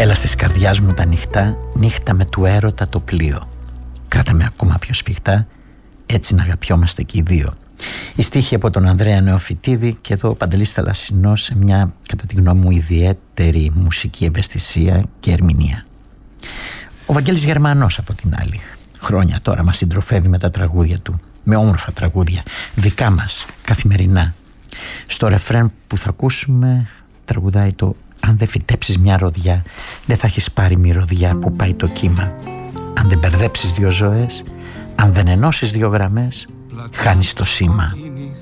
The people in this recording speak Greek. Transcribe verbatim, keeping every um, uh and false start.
Έλα στις καρδιάς μου τα νυχτά, νύχτα με του έρωτα το πλοίο. Κράτα με ακόμα πιο σφιχτά, έτσι να αγαπιόμαστε και οι δύο. Η στίχη από τον Ανδρέα Νεοφυτίδη και εδώ ο Παντελής Θαλασσινός σε μια, κατά τη γνώμη μου, ιδιαίτερη μουσική ευαισθησία και ερμηνεία. Ο Βαγγέλης Γερμανός από την άλλη, χρόνια τώρα μας συντροφεύει με τα τραγούδια του, με όμορφα τραγούδια, δικά μας, καθημερινά. Στο ρεφρέν που θα ακούσουμε τραγουδάει το «Αν δεν φυτέψεις μια ροδιά, δεν θα έχεις πάρει μυρωδιά που πάει το κύμα. Αν δεν μπερδέψεις δύο ζωές, αν δεν ενώσεις δύο γραμμές, χάνεις το σήμα».